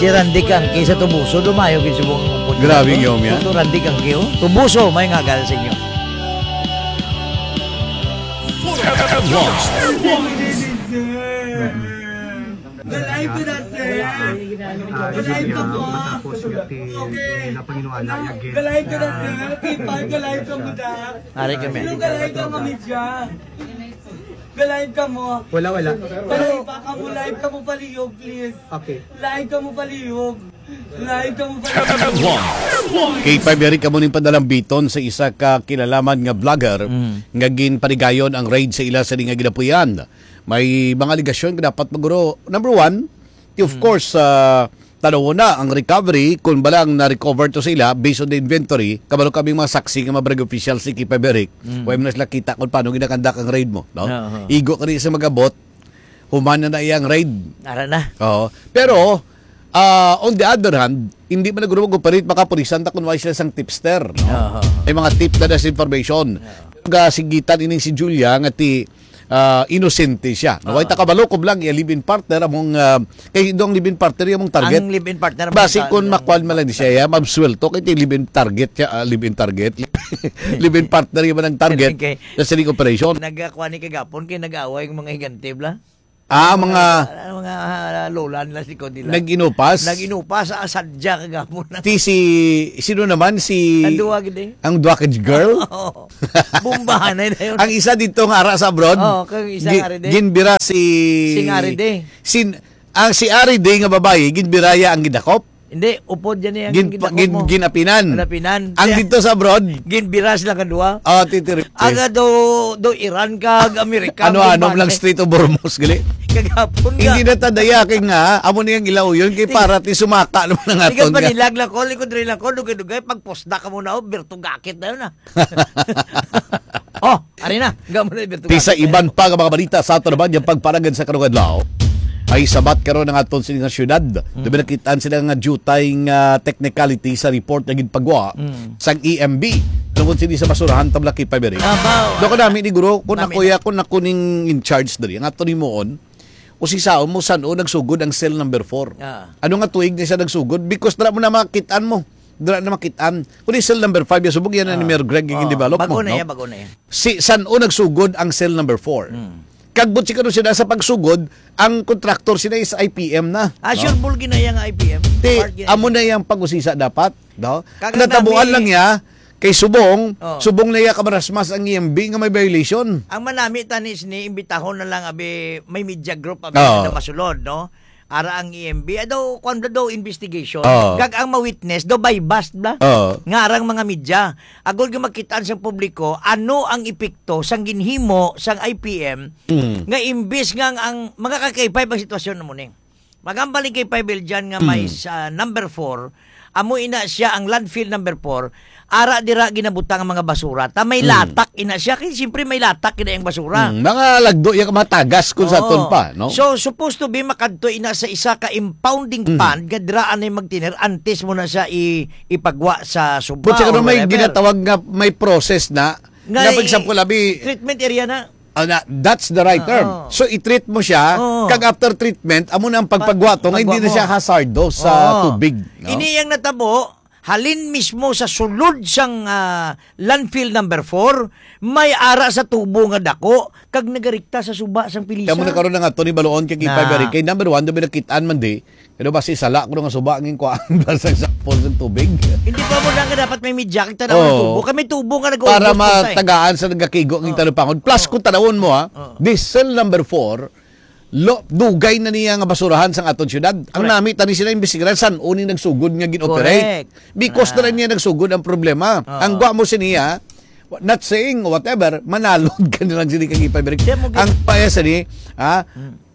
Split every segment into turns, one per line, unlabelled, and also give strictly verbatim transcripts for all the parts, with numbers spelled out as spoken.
Si Randy Kangke sa Tubuso, dumayo kin subong upod.
Grabe yung yan.
Ito Randy Kangke, oh. Tubuso, may ngagal sa inyo.
Galay ko na, sir. Galay ka mo. Okay. Galay ko na, sir. Kipa, galay ka mo na.
Ari kami.
Sino galay ka, mamidya? Galay ka mo.
Wala, wala.
Galay pa ka mo, live ka mo paliyog, please.
Okay.
Live ka mo paliyog. Live ka mo paliyog.
Kay February ka mo ning padalang biton sa isa ka kilalaman nga vlogger
Mm.
nga ginpanigayon ang raid sa ila sa nga ginapuyan. May mga aligasyon nga dapat maguro. Number one, of course, uh, tanaw na ang recovery kung balang na-recover to sila based on the inventory. Kabalo kaming mga saksi nga mga brag official si Kipa Beric. Mm. Huwag mo na sila kita kung paano ginakandak ang raid mo. No?
Uh-huh.
Igo ka rin sa magabot, humana na iyang raid.
Ara na.
Oo. Pero, uh, on the other hand, hindi man naguro mag-operate makapulisan ta kung wala sila sang tipster. No?
Uh-huh.
May mga tip na disinformation. Uh-huh. Gasigitan ining si Julia nga ti uh, inosente siya. No? Uh-huh. Wala kabalo ko lang yung live-in partner among uh, kay dong live-in partner yung mong target.
Ang live-in partner.
Basi kung makwal man lang di siya, ya, mabswelto kay ti live-in target siya, uh, live-in target. Live-in partner yung man ang target
Okay.
sa siling operation.
Nagkakuha ni kagapon, kay nag-away ng mga higante, bla?
Ah, mga
Uh, mga uh, lola nila si Kodila.
nag-inupas.
Nag-inupas sa asadya kagapon.
Ti si sino naman si
Ang duwag din.
ang Dwakage girl?
Oo. Bumbahan na yun.
Ang isa dito nga ara sa abroad.
Oo, kang isa
gi-
nga rin din.
Ginbira si
Si Aride.
Sin ang si Aride nga babae ginbiraya ang gidakop.
Hindi, upod yan yung
Gin,
ginakop
gin,
mo.
ginapinan.
Ginapinan.
Ang dito sa abroad.
Ginbiras lang kadua.
Oh, titirip.
Aga do do Iran kag Amerika.
Ano-ano lang Strait of Hormuz gali.
Kagapon nga.
Hindi na tadaya kay nga amo niyang ilaw yun kay para ti sumaka naman ang
Ikaw
aton
pa
nga.
nilag lang ko, likod rin lang ko, dugay-dugay, pag-posda ka muna, oh, Bertugakit na yun ah. Oh, ari na, gamo na yung Bertugakit.
Ti sa iban pa nga mga balita sa ato naman yung pagparagan sa karong adlaw. Ay sabat karon ng aton sining syudad. Mm. Dobi nakitaan sila nga jutay nga technicality sa report nga ginpagwa
Mm.
sang E M B. Tungod sini sa basurahan tabla kay Pabere.
Abaw.
Do ko nami ni guro kun
Nami
ako ya kun ako ning in charge diri ang ato nimuon. O si sao mo san-o nagsugod ang cell number four.
Ah.
Ano nga tuig ni siya nagsugod because dra mo na makitaan mo. Dra na makitaan. Kun cell number five ya subog yan ni Mayor Greg
Oh,
yung develop
bago
mo.
na
No?
yan, bago na yan.
Si san-o nagsugod ang cell number four.
Mm.
Kagbot si kano sila sa pagsugod, ang kontraktor sila is I P M na.
Ah, sure, bull ginaya nga I P M.
Ti,
Part ginaya.
amo na yung pag-usisa dapat. No?
Kagang
Natabuan
nami-
lang ya, kay Subong,
Oh.
Subong na ya kamarasmas ang E M B nga may violation.
Ang manami tanis ni imbitahon na lang abi may media group abi
Oo.
na masulod no. Ara ang E M B ado kuno daw investigation.
Oo.
Gag ang ma-witness do by bust bla.
Oh.
Nga arang mga media. Agol nga makitaan sa publiko ano ang epekto sang ginhimo sang I P M
Mm.
nga imbis nga ang, ang mga kakay-five ang sitwasyon na mo ning. Magambali kay Pabel dyan nga may sa number four, amo ina siya ang landfill number four, ara dira ginabutang ang mga basura. Ta may latak ina siya kay siyempre may latak ina yung basura.
Mm, mga lagdo yung mga tagas kung sa
Oo.
ton pa, no?
So supposed to be makadto ina sa isa ka impounding
Mm.
pan nga diraan ay magtiner antes mo na siya i, ipagwa sa suba.
But siguro
or
may
whatever.
ginatawag nga may process na,
Nga,
na for example, abi,
treatment area na.
ah, na, that's the right term.
Oo.
So, i-treat mo siya,
Oo.
kag after treatment, amo na ang pagpagwa to, nga hindi na
Pagwa mo.
siya hazardous sa
Oo.
tubig. No?
Ini yang natabo, halin mismo sa sulod sang ah, landfill number four, may ara sa tubo nga dako, kag nagarikta sa suba sang pilisa.
Kamo na karon nga Tony Baloon kay
Na.
Kipay kay number one dabi nakitaan man di. Pero basi sala ko nga suba ngin ko ang basa sa pool ng tubig.
Hindi pa mo lang nga dapat may media kita na
Oo.
tubo. Kami tubo nga nag-uubos
Para
po sa eh.
matagaan sa nagakigo ng tanupangod. Plus kung tanawon mo ha,
Oo.
this cell number four lo, dugay na niya nga basurahan sang aton syudad. Ang
Correct.
nami tani sila imbestigaran san uning nagsugod nga ginoperate.
Correct.
Because
Ah.
na rin niya nagsugod ang problema.
Oo.
Ang gwa mo siniya not saying whatever, manalog ka nilang sini kang ipabalik.
Di mo gin-
Ang payas ni, ha?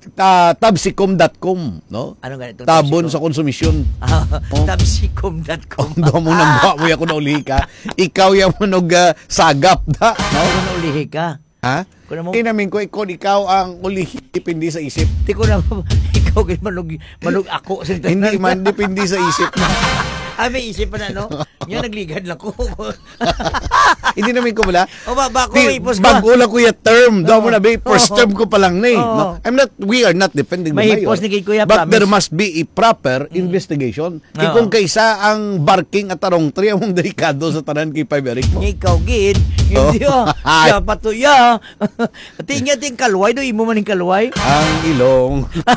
Ta tabsicom dot com, no?
Ano ganito?
Tabon sa konsumisyon. Oh.
tabsicom dot com.
Do mo nang buwa mo ya kuno uli ka. Ikaw ya mo nog uh, sagap da, no?
Ako na ulihi ka.
Ha?
Kuno mo-
Kinamin ko ikaw ikaw ang uli depende sa isip.
Di ko na, ikaw kay manog, manog ako. Sa
Hindi man depende sa isip na.
Ah, may isip pa na, no? Yan, nagligad lang ko.
Hindi namin ko wala.
O ba, ba ko,
Di,
ipos ko.
bago lang ko yung term. Daw
Oo.
mo na ba, first
Oo.
term ko pa lang na eh.
Oo.
No? I'm not, we are not defending the
May
mayor.
hipos ni Kid Kuya,
But
promise.
there must be a proper investigation.
Oo.
Eh, kung kaisa ang barking at tarong tri, among delikado sa tanan kay Five Eric mo.
Ikaw, Gid. Hindi, oh. Siya patuya. Tingnan ting kalway. Do, imo man yung kalway.
Ang ilong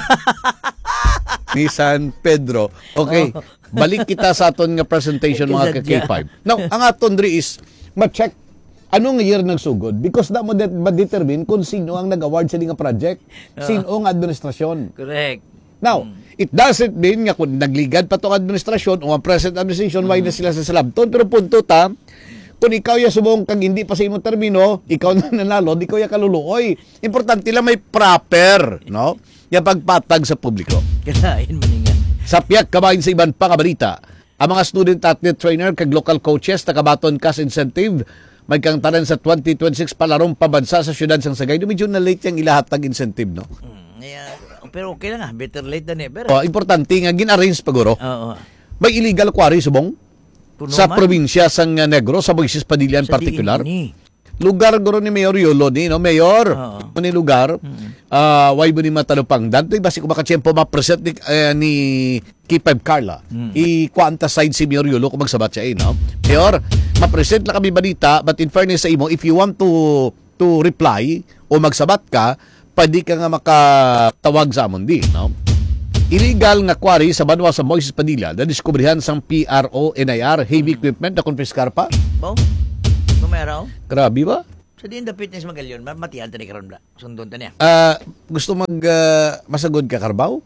ni San Pedro. Okay, balik kita sa aton nga presentation mga ka-K five. Now, ang aton diri is ma-check anong year nagsugod because da mo det- ma-determine kung sino ang nag-award sa nga project, sino ang administrasyon.
Correct.
Now, it doesn't mean nga kung nagligad pa tong administrasyon o ang present administration, why na sila sa salabton. Pero punto ta, kung ikaw ya subong kang hindi pa sa imong termino, ikaw na nanalo, di ko ya kaluluoy. Importante lang may proper, no? Yung pagpatag sa publiko.
Kalain man nga.
Sa piyak kabahin sa ibang pangabalita, ang mga student athlete trainer kag local coaches nakabaton cash incentive may kang tanan sa twenty twenty-six palarong pabansa sa syudad sang Sagay. Medyo na late yung ilahatag incentive, no?
Mm, yeah, pero okay lang ah. Better late than never.
O, importante nga gin-arrange paguro.
Oo.
May illegal quarry subong
Puno
sa
man.
probinsya sang uh, Negros sa Moises Padilla in
Sa
particular.
diin ni.
Lugar guro ni Mayor Yolo ni, no? Mayor,
Oo.
ni lugar, ah why mo ni matalupang dante basi ko makatiyempo ma-present ni, eh, ni K five Carla. I-quanta side si Mayor Yolo kung magsabat siya, eh, no? Mayor, ma-present lang kami balita, but in fairness sa imo, if you want to to reply o magsabat ka, pwede ka nga makatawag sa amon di, no? Illegal nga quarry sa banwa sa Moises Padilla na diskubrihan sang P R O N I R heavy equipment na konfiskar pa.
Bo? Numero?
Grabe ba?
Sa diin the fitness magalyon, matihan ta ni karon bla. Sundon ta niya.
Ah, gusto mag ah, masagod ka Carabao?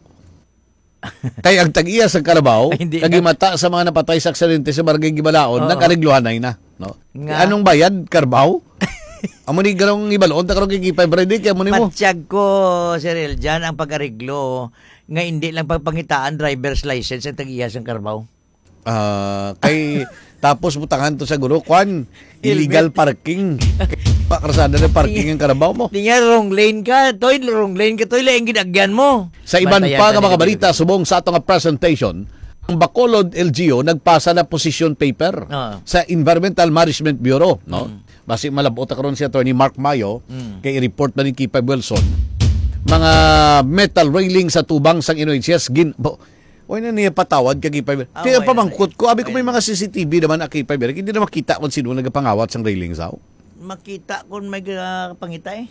Kay ang tag-iya sa Carabao,
Ay, hindi
nagimata sa mga napatay sa aksidente sa Barangay Gibalaon,
Oo.
nag-arigluhan na, no?
Nga.
Anong bayad, Carabao? Amo ni garong ibaloon ta karon kay Kipay Friday kay amo nimo.
Matsyag ko, Sir Eljan, ang pag-ariglo nga hindi lang pagpangitaan driver's license ang tag-iya sa Carabao.
Ah, kay tapos butangan to sa guro kwan, illegal parking. Pakrasada na parking ang Carabao mo.
Di nga, wrong lane ka. Toy, wrong lane ka. Toy, lang ginagyan mo.
Sa iban
Bantayan
pa
ta
nga
ni
mga balita
Kid.
subong sa atong presentation, ang Bacolod L G O nagpasa na position paper
Ah.
sa Environmental Management Bureau, no? Basi malabot karon si Attorney Mark Mayo kay i-report na ni Kipay Wilson. Mga metal railing sa tubang sang N H S gin bo, Oy na niya patawad kay Kipay.
Ah,
Kaya
okay,
pamangkot ko, abi ko
okay.
may mga C C T V naman na Kipay, hindi na makita kung sino nagapangawat sang railing sao.
Makita kung may uh, pangita eh.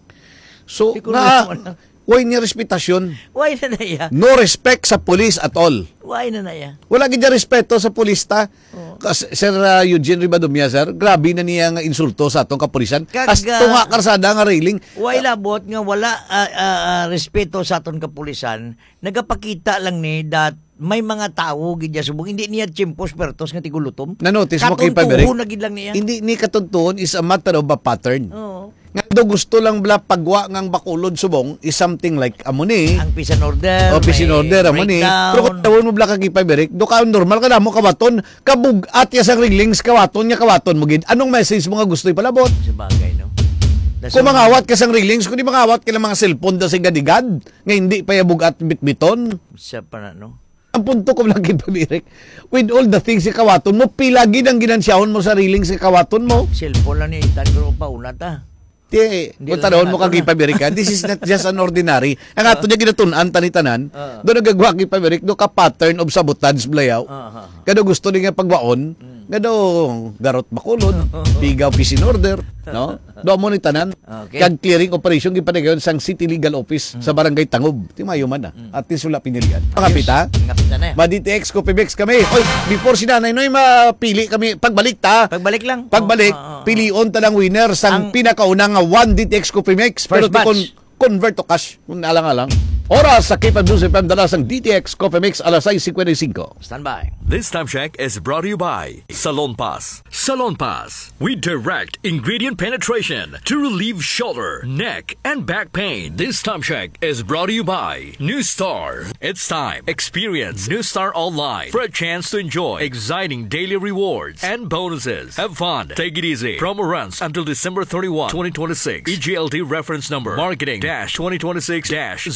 So,
Di ko
na,
alam.
way niya respetasyon.
Why na na ya?
No respect sa police at all.
Why na na ya?
Wala gid respeto sa pulista.
Oo.
Kas, Sir uh, Eugene Ribadumia, sir, grabe na niya nga insulto sa atong kapulisan.
Kag-
As tunga karsada nga railing.
Why labot nga wala ah, ah, ah, respeto sa aton kapulisan, nagapakita lang ni that may mga tao gid ya subong hindi niya chimpos pertos nga tigulotom.
Na-notice mo kay Paberic?
Katuntuhon na gid lang niya.
Hindi ni katuntuon is a matter of a pattern.
Oo.
Nga do gusto lang bla pagwa ngang Bacolod subong is something like amo ni.
Ang peace and order.
O pisin
may
order amo ni.
breakdown.
Pero kung tawon mo bla kay Paberic, do ka normal ka na mo kawaton, kabug at ya sang railings kawaton nya kawaton mo gid. Anong message mo nga gustoy palabot?
Sa bagay, no? That's
Kung
all.
mangawat ka sang railings, kung di mangawat ka lang mga cellphone da sa gadigad, nga hindi pa yabug at bitbiton.
Sa pa na, no?
Ang punto ko lang kay Paberic, with all the things sa kawaton mo, pila gid ang ginansyahon mo sa railings sa kawaton mo.
Cellphone lang niya itan ko pa una ta.
Di,
Hindi
kung
lang
tanawon mo
nato
kay
na.
Paberic, this is not just an ordinary. Ang ato niya ginatunan tanitanan,
Oo.
doon nagagwa kay Paberic, do ka pattern of sabotage blayaw.
Aha.
Kado gusto niya pagwaon, kado garot Bacolod, pigaw pisin order, no? Do mo ni tanan.
Okay.
Kag clearing operation gipadayon sang City Legal Office sa Barangay Tangob. Ti mayo man na. At least wala pinilian. Pangapita.
Ngapit na na yan.
Ma-D T X ko Pibex kami. Oy, before si Nanay Noy mapili kami pagbalik ta.
Pagbalik lang.
Pagbalik,
Oo, oo, oo.
pilion ta lang winner sang
Ang-
pinakaunang nga one D T X Coffee Mix. Pero
First
ti kon
batch.
convert to cash. Kung alang-alang. Oras sa K five News F M dala sang D T X Coffee Mix alas sais fifty-five.
Stand by.
This time check is brought to you by Salon Pass. Salon Pass. We direct ingredient penetration to relieve shoulder, neck, and back pain. This time check is brought to you by New Star. It's time. Experience New Star Online for a chance to enjoy exciting daily rewards and bonuses. Have fun. Take it easy. Promo runs until December thirty-first, twenty twenty-six. E G L D reference number marketing dash twenty twenty-six dash zero nine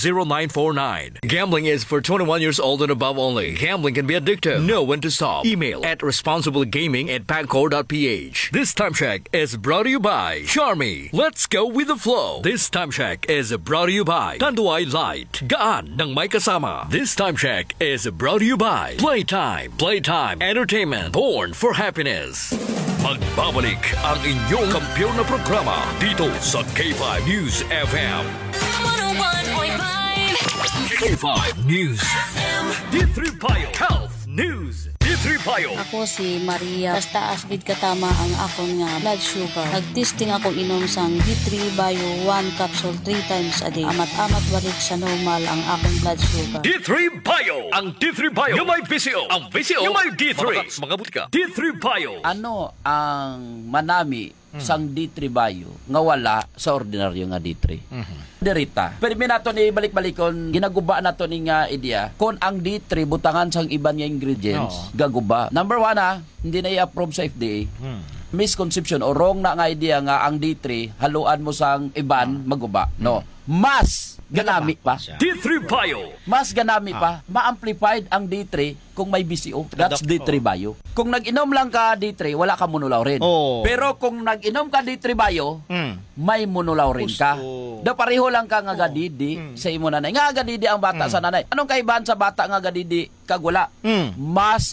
nine four nine. Gambling is for twenty-one years old and above only. Gambling can be addictive. Know when to stop. Email at responsiblegaming at pagcor dot p h. This time check is brought to you by Charmy. Let's go with the flow. This time check is brought to you by Tanduay Light. Gaan ng may kasama. This time check is brought to you by Playtime. Playtime Entertainment. Born for happiness. Magbabalik ang inyong kampiyon na programa dito sa K five News F M.
one oh one point five
K five News F M. D three Payo Health News. D three Payo.
Ako si Maria. Basta asbid katama ang akon nga blood sugar. Nagtesting ako inom sang D three Bio one capsule three times a day. Amat-amat balik sa normal ang akong blood sugar.
D three Bio. Ang D three Bio yung may V C O. Ang V C O yung may D three. Mga, mga butika. D three Bio.
Ano ang manami sang D three Bio nga wala sa ordinaryo nga D three? Mm-hmm. Derita. Pero may nato ni balik-balikon, ginaguba nato ni nga idea kung ang D three butangan sang iban nga ingredients, no. Gaguba. Number one ha, hindi na i-approve sa F D A. Hmm. Misconception o wrong na nga idea nga ang D three haluan mo sang iban, maguba. No. Mas ganami pa.
D three Bio.
Mas ganami pa. Ma-amplified ang D three kung may B C O. That's D three Bio. Kung nag-inom lang ka D three, wala ka monolaurin.
Oh.
Pero kung nag-inom ka D three Bio,
Mm.
may monolaurin ka.
Gusto.
Da pareho lang ka nga gadidi
Mm.
sa imo nanay. Nga gadidi ang bata
Mm.
sa nanay. Anong kaibahan sa bata nga gadidi kag wala?
Mm.
Mas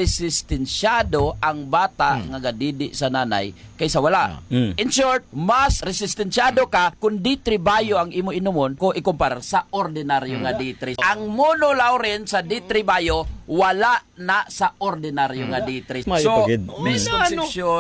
resistensyado ang bata
Mm.
nga gadidi sa nanay kaysa wala.
Mm.
In short, mas resistensyado ka kung D three Bio ang imo inumon ko ikumpara sa ordinaryo nga D three. Ang monolaurin sa D three Bio wala na sa ordinaryo nga D three.
Mayo
So,
pagid.
misconception,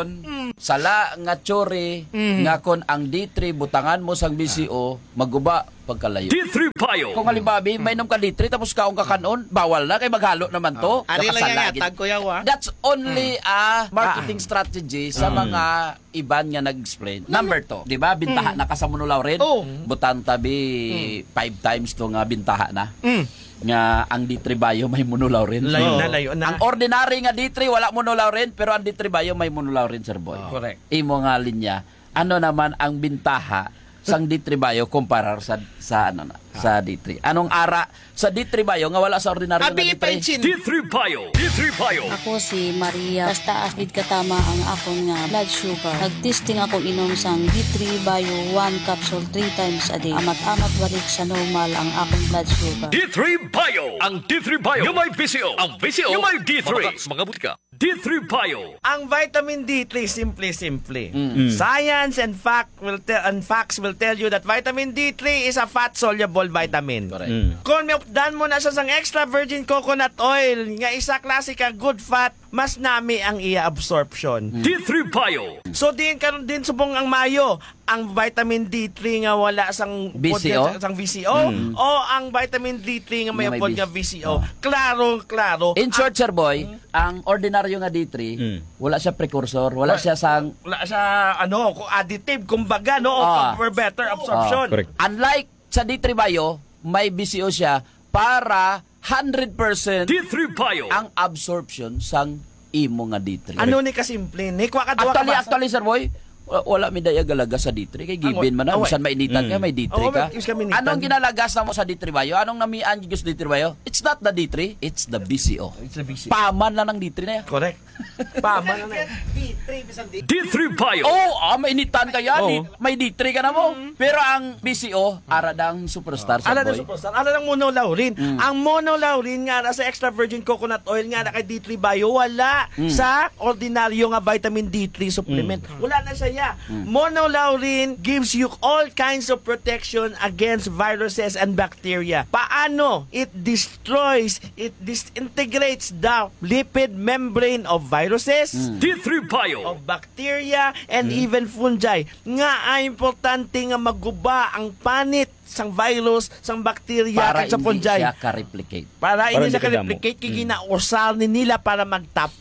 sala nga tsuri, nga kon ang D three butangan mo sang B C O, maguba pagkalayo.
D three Bio.
Kung halimbawa, may inom ka D three tapos kaong kakanon, bawal na kay maghalo naman to.
Ari lang yan,
Nakasalagid.
tag ko yawa.
That's only a marketing strategy sa mga iban nga nag-explain. Number two, di ba? Bintaha na ka sa monolaurin.
Oh.
Butang tabi, five times to nga bintaha na.
Mm.
Nga ang D three Bio may monolaurin.
Layo
So,
na, layo na.
Ang ordinary nga D three wala monolaurin, pero ang D three Bio may monolaurin, sir boy.
Correct.
Imo nga linya. Ano naman ang bintaha sang D three Bio kumpara sa sa ano na, sa D three? Anong ara sa D three Bio nga wala sa ordinary nga
Abi
D three?
ipaitsin.
D three Bio. D three Bio.
Ako si Maria. Basta asbid katama ang akon nga blood sugar. Nagtesting ako inom sang D three Bio one capsule three times a day. Amat-amat balik sa normal ang akong blood sugar.
D three Bio. Ang D three Bio yung may V C O. Ang V C O yung may D three. Mga, mga butika. D three Bio.
Ang vitamin D three, simple-simple.
Mm.
Science and fact will tell and facts will tell you that vitamin D three is a fat-soluble vitamin.
Correct.
Kung dan mo na sa sang extra virgin coconut oil, nga isa klase ka good fat, mas nami ang iya absorption.
D three Bio.
So din karon din subong ang mayo, ang vitamin D three nga wala sang
B C O?
pod- sang V C O o ang vitamin D three nga may
Nga may
pod
B-
nga V C O. Klaro, klaro.
In short, sir boy, ang ordinaryo nga D three, wala siya precursor, wala siya sang
Wala sa ano, kung additive kumbaga no,
Ah.
for better absorption.
correct.
unlike sa D three Bio, may B C O siya para one hundred percent
D three Bio.
ang absorption sang imo nga D three.
Ano ni kasimple ni kwa kadwa
Actually,
ka
actually, sir boy, wa- wala mi daya galaga sa D three kay given man na
Away.
bisan mainitan ka may D three
Oo,
ka.
may- is kami initan.
Anong ginalagas na mo sa D three Bio? Anong namian gyud sa D three Bio? It's not the D three, it's the B C O.
It's a V C O.
Paman lang ng D three na yan.
Correct. Pama na na.
D three Bio.
Oh, ah, mainitan ka yan.
Oo.
Di- May D three ka na mo. Pero ang B C O, aradang superstar sa
Ala na
boy.
superstar, ala ng monolaurin. Ang monolaurin nga na sa extra virgin coconut oil nga na kay D three Bio wala sa ordinaryo nga vitamin D three supplement. Wala na siya. Monolaurin gives you all kinds of protection against viruses and bacteria. Paano? It destroys, it disintegrates the lipid membrane of viruses,
D three Bio.
of bacteria, and even fungi. Nga ay importante nga maguba ang panit sang virus, sang bacteria,
Para
at sa
hindi
fungi.
siya ka-replicate.
Para hindi
hindi
siya
ka damo.
ka-replicate, kaya ginausal ni nila para magtapik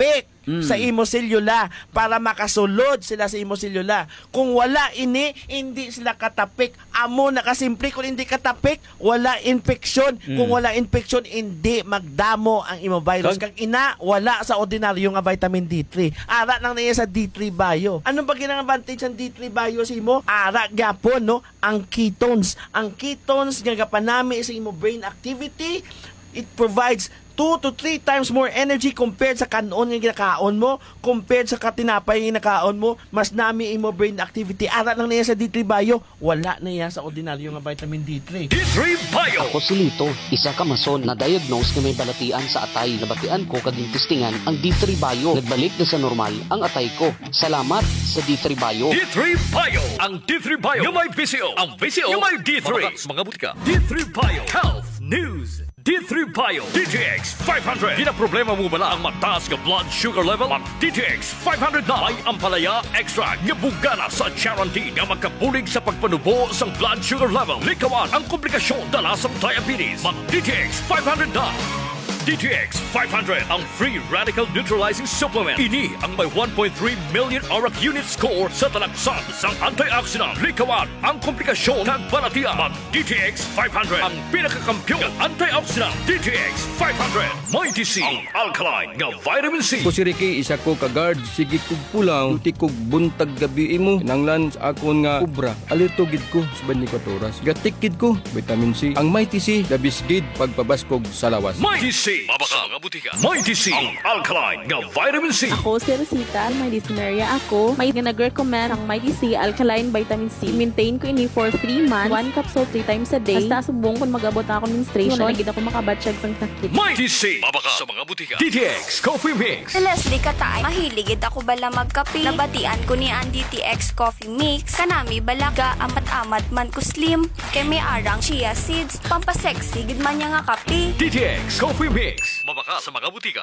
sa imo selula para makasulod sila sa imo selula. Kung wala ini, hindi sila katapik. Amo nakasimple, kung hindi katapik, wala infeksyon. Kung wala infeksyon, hindi magdamo ang imo virus. Kag ina, wala sa ordinaryo nga vitamin D three. Ara nang niya sa D three Bio. Ano ba ginang advantage ng D three Bio sa imo? Ara gyapon no, ang ketones. Ang ketones nga gapanami sa imo brain activity, it provides two to three times more energy compared sa kanon nga ginakaon mo, compared sa katinapay nga ginakaon mo, mas nami imo brain activity. Ara lang niya sa D three Bio, wala na yan sa ordinaryo nga vitamin D three.
D three Bio.
Ako si Lito, isa ka mason na diagnose na may balatian sa atay. Nabatian ko kaging testingan ang D three Bio. Nagbalik na sa normal ang atay ko. Salamat sa D three Bio.
D three Bio. Ang D three Bio yung may V C O. Ang V C O yung may D three. Mabakas mga butika. D three Bio. Health News. D three Bio D T X five hundred. Di na problema mo bala ang mataas ka blood sugar level? Ang D T X five hundred na may ampalaya extra nga bugana sa guarantee nga magkabulig sa pagpanubo sa blood sugar level. Likawan ang komplikasyon dala sa diabetes. Mag D T X five hundred na. D T X five hundred, ang free radical neutralizing supplement. Ini ang may one point three million auric unit score sa talaksan sa antioxidant. Likawan ang komplikasyon ng balatian. Mag D T X five hundred, ang pinakakampiyon ng antioxidant. D T X five hundred, may D C, ang alkaline nga vitamin C.
Ko si Ricky, isa ko ka-guard. Sige kog pulang, tuti kog buntag gabi mo. Nanglan sa akon nga ubra. Alito gid ko sa twenty-four oras. Gatik gid ko, vitamin C. Ang may T C, dabis gid pagpabaskog sa lawas.
May D C. Mabaka mga butika. May D C, ang alkaline nga vitamin C.
Ako si Rosita, may dysuria ako. May nag-recommend ang may D C alkaline vitamin C. Maintain ko ini for three months. One capsule three times a day. Basta subong kung mag-abot ako menstruation. Wala nagid ako makabatsyag sang sakit.
May D C. Mabaka sa mga butika. D T X Coffee Mix.
Si Leslie Katay, mahiligid ako bala magkape. Nabatian ko ni ang D T X Coffee Mix. Kanami balaga amat-amat man ko slim. Kay may arang chia seeds. Pampasexy gid man niya nga kape.
D T X Coffee Mix. Mabaka sa mga butika.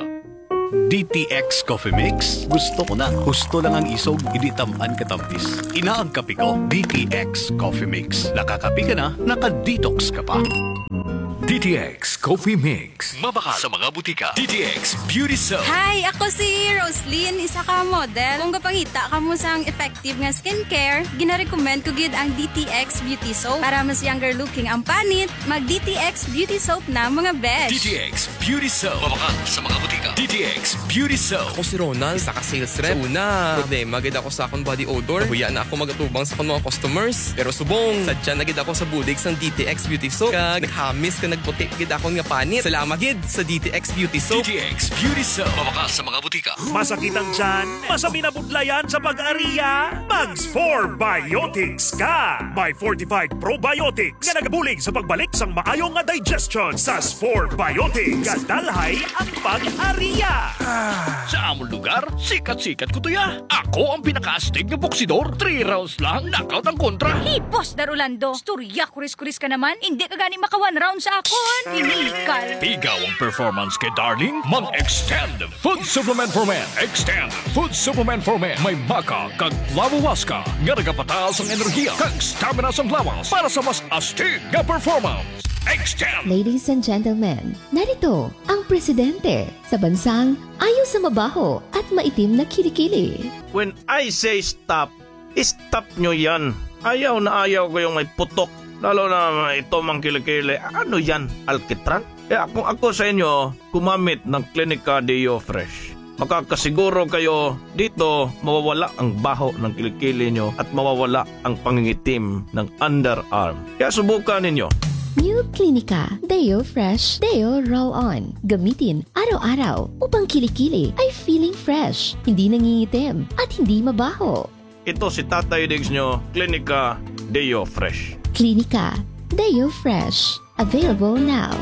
D T X Coffee Mix. Gusto ko na. Gusto lang ang isog, hindi tamaan katampis. Ina ang kape ko, D T X Coffee Mix. Nakakape ka na, naka-detox ka pa.
D T X Coffee Mix. Mabaka sa mga butika. D T X Beauty Soap.
Hi, ako si Roslyn, isa ka model. Kung kapangita ka mo sang effective nga skincare, gina-recommend ko gid ang D T X Beauty Soap. Para mas younger looking ang panit, mag D T X Beauty Soap na mga besh.
D T X Beauty Soap. Mabaka sa mga butika. D T X Beauty Soap.
Ako si Ronald, isa ka sales rep. Sa una, problema gid ako sa akong body odor. Huya na ako magatubang sa akong mga customers. Pero subong, sadya na gid ako sa budig sang D T X Beauty Soap. Kag naghamis ka nagputi gid ako nga panit. Salamat gid sa D T X Beauty Soap.
D T X Beauty Soap. Mabaka sa mga butika.
Masakit ang tiyan? Masami na budlayan sa pag-ariya? Mags four Biotics ka! May fortified probiotics nga nagabulig sa pagbalik sang maayong nga digestion sa four Biotics. Gadalhay ang pag-ariya.
Sa among lugar, sikat-sikat ko to ya. Ako ang pinaka-astig ng boksidor. Three rounds lang, knockout ang kontra.
Hey, Boss Darulando, storya kuris-kuris ka naman. Hindi ka gani maka one round sa akon. Pinikal.
Ikaw ang performance kay Darling. Mag-extend food supplement for men. Extend food supplement for men. May maka kag lawawaska nga nagapataas ang enerhiya kag stamina sa lawas para sa mas astig nga performance. Extend.
Ladies and gentlemen, narito ang presidente sa bansang ayaw sa mabaho at maitim na kilikili.
When I say stop, stop nyo yan. Ayaw na ayaw ko yung may putok. Lalo na ito mang kilikili. Ano yan? Alkitran? Eh kung ako sa inyo, gumamit ng Clinica Deo Fresh. Makakasiguro kayo dito mawawala ang baho ng kilikili nyo at mawawala ang pangingitim ng underarm. Kaya subukan ninyo.
New Clinica Deo Fresh Deo Roll-On. Gamitin araw-araw upang kilikili ay feeling fresh, hindi nangingitim at hindi mabaho.
Ito si Tatay Diggs nyo, Clinica Deo Fresh.
Clinica Deo Fresh. Available now.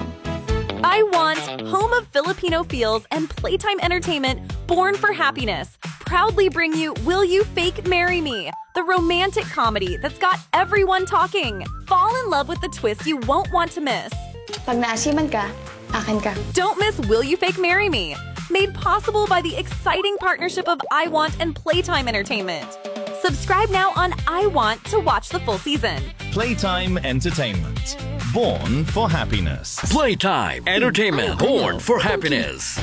I Want, home of Filipino feels and playtime entertainment born for happiness, proudly bring you Will You Fake Marry Me, the romantic comedy that's got everyone talking. Fall in love with the twist you won't want to miss.
Pag naasiman ka, akin ka.
Don't miss Will You Fake Marry Me, made possible by the exciting partnership of I Want and Playtime Entertainment. Subscribe now on I Want to watch the full season.
Playtime Entertainment. Born for happiness.
Playtime Entertainment. Born for happiness.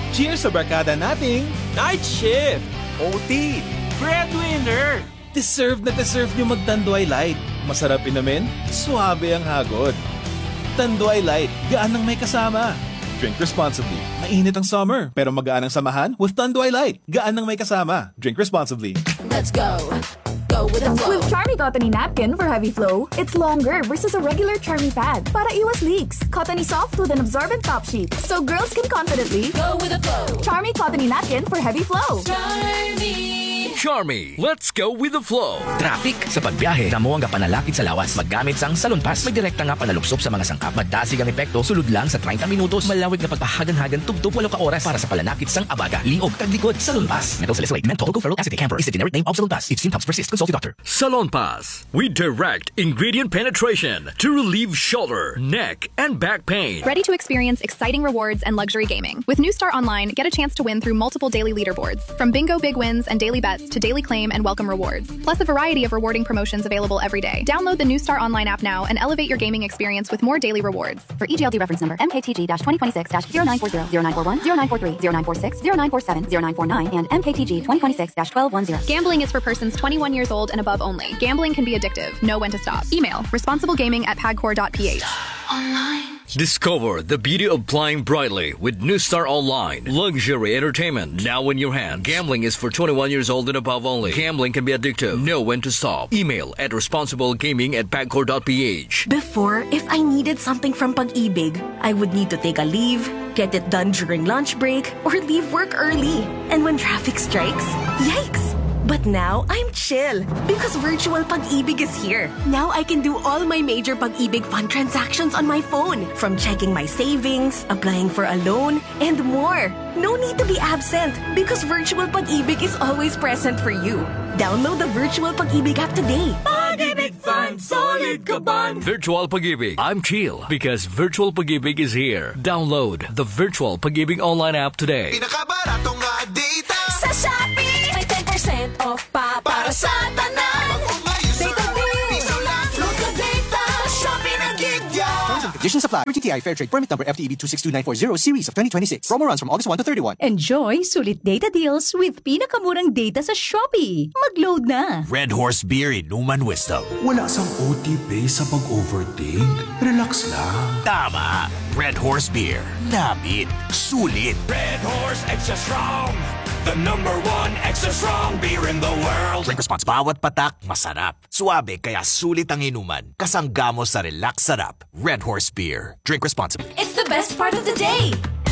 Cheers sa barkada nating
Night shift! O T! Breadwinner!
deserve na deserve nyo mag-Tanduay Light. Masarap inamin, suabe ang hagod. Tanduay Light, gaan ng may kasama. Drink responsibly. Mainit ang summer, pero magaan ang samahan with Tanduay Light. Gaan ng may kasama. Drink responsibly.
Let's go. Go with the flow. With Charmy Cottony Napkin for heavy flow, it's longer versus a regular Charmy pad. Para iwas leaks. Cottony soft with an absorbent top sheet. So girls can confidently go with the flow. Charmy Cottony Napkin for heavy flow.
Charmy! Charmy, let's go with the flow.
Traffic sa pagbiyahe, damo ang panalakit sa lawas. Maggamit sang Salon Pass, may direkta nga panalupsop sa mga sangkap. Magdasig ang epekto, sulod lang sa thirty minutos. Malawig na pagpahagan-hagan, tubtub walo ka oras para sa palanakit sang abaga. Liog, taglikod, Salon Pass. Methyl salicylate, menthol, tocoferol acetate camphor is the generic name of Salon Pass. If symptoms persist, consult your doctor.
Salon Pass. We direct ingredient penetration to relieve shoulder, neck, and back pain.
Ready to experience exciting rewards and luxury gaming. With New Star Online, get a chance to win through multiple daily leaderboards. From bingo big wins and daily bets to daily claim and welcome rewards. Plus a variety of rewarding promotions available every day. Download the New Star Online app now and elevate your gaming experience with more daily rewards.
For E G L D reference number M K T G twenty twenty-six zero nine four zero, zero nine four one, zero nine four three, zero nine four six, zero nine four seven, zero nine four nine, and M K T G twenty twenty-six twelve ten.
Gambling is for persons twenty-one years old and above only. Gambling can be addictive. Know when to stop. Email responsiblegaming at pagcor dot p h.
Online. Discover the beauty of flying brightly with New Star Online. Luxury entertainment now in your hand. Gambling is for twenty-one years old and above only. Gambling can be addictive. Know when to stop. Email at responsiblegaming at pagcor dot p h.
Before, if I needed something from Pag-ibig, I would need to take a leave, get it done during lunch break, or leave work early. And when traffic strikes, yikes! But now, I'm chill because virtual Pag-ibig is here. Now I can do all my major Pag-ibig fund transactions on my phone. From checking my savings, applying for a loan, and more. No need to be absent because virtual Pag-ibig is always present for you. Download the virtual Pag-ibig app today.
Pag-ibig Fund, solid ka ban! Virtual Pag-ibig. I'm chill because Virtual Pag-ibig is here. Download the Virtual Pag-ibig online app today.
Pinakabaratong nga data
Sa Shopee, may ten percent off pa para sa tanan. Data deals. Look sa data. Shopee na gig yan.
Conditions apply. R T T I Fair Trade Permit Number F T E B two six two nine four zero Series of twenty twenty-six. Promo runs from August first to thirty-first.
Enjoy sulit data deals with pinakamurang data sa Shopee. Mag-load na.
Red Horse Beer Inuman Wisdom.
Wala sang O T P sa pag-overthink. Relax lang.
Tama. Red Horse Beer. Namit. Sulit.
Red Horse Extra Strong. The number one extra strong beer in the world.
Drink response. Bawat patak, masarap. Suabe, kaya sulit ang inuman. Kasanggamo sa relax sarap. Red Horse Beer. Drink responsibly.
It's the best part of the day.